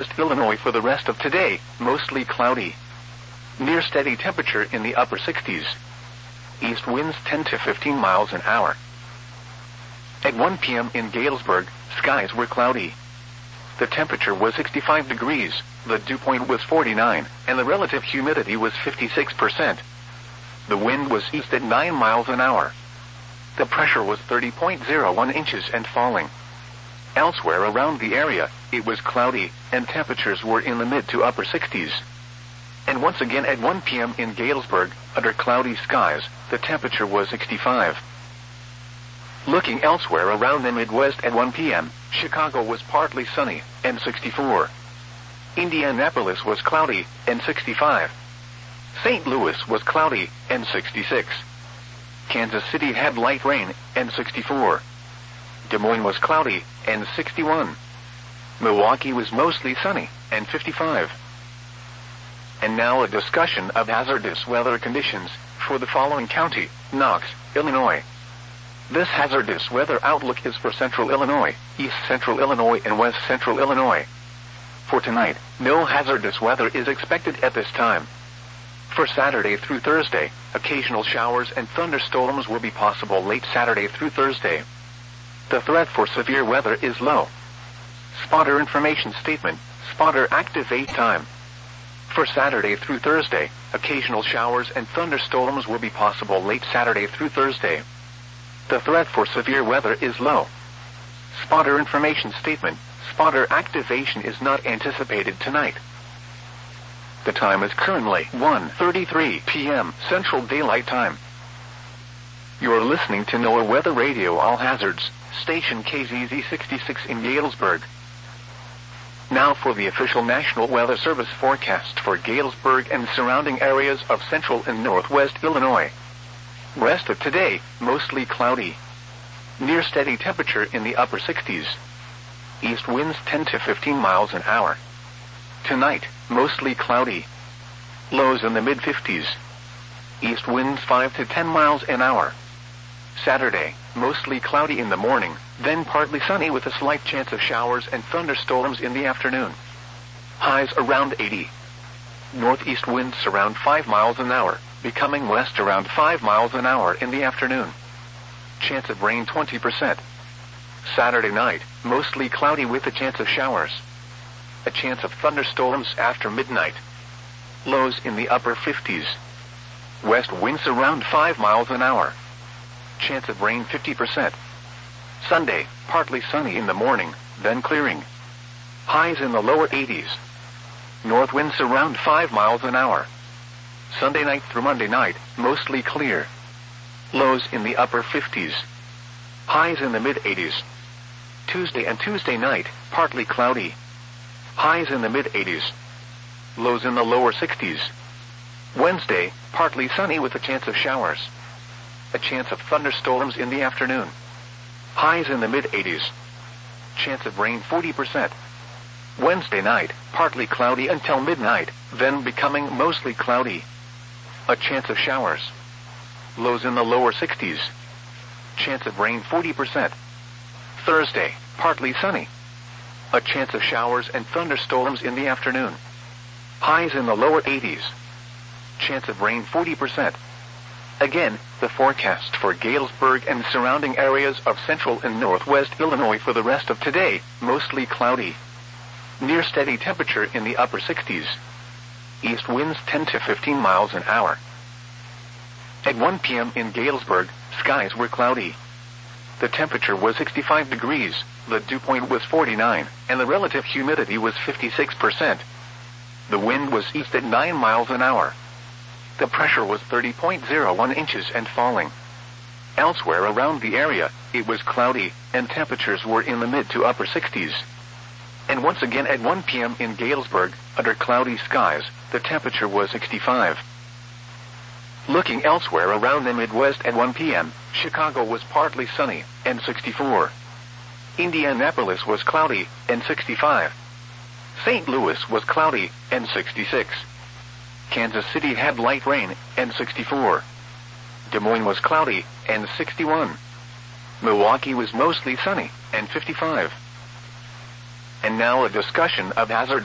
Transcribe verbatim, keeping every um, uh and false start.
Illinois for the rest of today, mostly cloudy. Near steady temperature in the upper sixties. East winds ten to fifteen miles an hour. At one p m in Galesburg, skies were cloudy. The temperature was sixty-five degrees, the dew point was forty-nine, and the relative humidity was fifty-six percent. The wind was east at nine miles an hour. The pressure was thirty point zero one inches and falling. Elsewhere around the area, it was cloudy, and temperatures were in the mid to upper sixties. And once again at one p m in Galesburg, under cloudy skies, the temperature was sixty-five. Looking elsewhere around the Midwest at one p m, Chicago was partly sunny, and sixty-four. Indianapolis was cloudy, and sixty-five. Saint Louis was cloudy, and sixty-six. Kansas City had light rain, and sixty-four. Des Moines was cloudy, and sixty-one. Milwaukee was mostly sunny, and fifty-five. And now a discussion of hazardous weather conditions for the following county, Knox, Illinois. This hazardous weather outlook is for central Illinois, east central Illinois, and west central Illinois. For tonight, no hazardous weather is expected at this time. For Saturday through Thursday, occasional showers and thunderstorms will be possible late Saturday through Thursday. The threat for severe weather is low. Spotter information statement, spotter activate time. For Saturday through Thursday, occasional showers and thunderstorms will be possible late Saturday through Thursday. The threat for severe weather is low. Spotter information statement, spotter activation is not anticipated tonight. The time is currently one thirty-three p m Central Daylight Time. You're listening to NOAA Weather Radio All Hazards, station K Z Z sixty-six in Galesburg. Now for the official National Weather Service forecast for Galesburg and surrounding areas of central and northwest Illinois. Rest of today, mostly cloudy. Near steady temperature in the upper sixties. East winds ten to fifteen miles an hour. Tonight, mostly cloudy. Lows in the mid fifties. East winds five to ten miles an hour. Saturday, mostly cloudy in the morning, then partly sunny with a slight chance of showers and thunderstorms in the afternoon. Highs around eighty. Northeast winds around five miles an hour, becoming west around five miles an hour in the afternoon. Chance of rain twenty percent. Saturday night, mostly cloudy with a chance of showers. A chance of thunderstorms after midnight. Lows in the upper fifties. West winds around five miles an hour. Chance of rain fifty percent. Sunday, partly sunny in the morning, then clearing. Highs in the lower eighties. North winds around five miles an hour. Sunday night through Monday night, mostly clear. Lows in the upper fifties. Highs in the mid eighties. Tuesday and Tuesday night, partly cloudy. Highs in the mid eighties. Lows in the lower sixties. Wednesday, partly sunny with a chance of showers. A chance of thunderstorms in the afternoon. Highs in the mid eighties. Chance of rain forty percent. Wednesday night, partly cloudy until midnight, then becoming mostly cloudy. A chance of showers. Lows in the lower sixties. Chance of rain forty percent. Thursday, partly sunny. A chance of showers and thunderstorms in the afternoon. Highs in the lower eighties. Chance of rain forty percent. Again, the forecast for Galesburg and surrounding areas of central and northwest Illinois for the rest of today, mostly cloudy. Near steady temperature in the upper sixties. East winds ten to fifteen miles an hour. At one p m in Galesburg, skies were cloudy. The temperature was sixty-five degrees, the dew point was forty-nine, and the relative humidity was fifty-six percent. The wind was east at nine miles an hour. The pressure was thirty point zero one inches and falling. Elsewhere around the area, it was cloudy, and temperatures were in the mid to upper sixties. And once again at one p m in Galesburg, under cloudy skies, the temperature was sixty-five. Looking elsewhere around the Midwest at one p m, Chicago was partly sunny, and sixty-four. Indianapolis was cloudy, and sixty-five. Saint Louis was cloudy, and sixty-six. Kansas City had light rain, and sixty-four. Des Moines was cloudy, and sixty-one. Milwaukee was mostly sunny, and fifty-five. And now a discussion of hazard